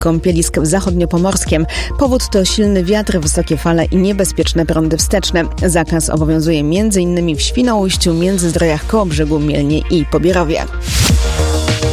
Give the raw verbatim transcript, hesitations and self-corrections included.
kąpielisk w zachodniopomorskiem. Powód to silny wiatr, wysokie fale i niebezpieczne prądy wsteczne. Zakaz obowiązuje m.in. w Świnoujściu, Międzyzdrojach, Kołobrzegu, Mielnie i Pobierowie.